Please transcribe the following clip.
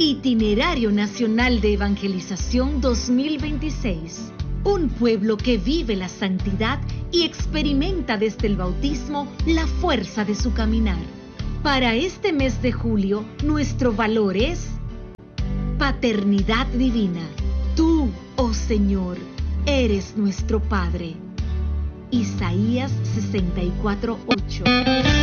Itinerario Nacional de Evangelización 2026. Un pueblo que vive la santidad y experimenta desde el bautismo la fuerza de su caminar. Para este mes de julio, nuestro valor es paternidad divina. Tú, oh Señor, eres nuestro Padre. Isaías 64:8.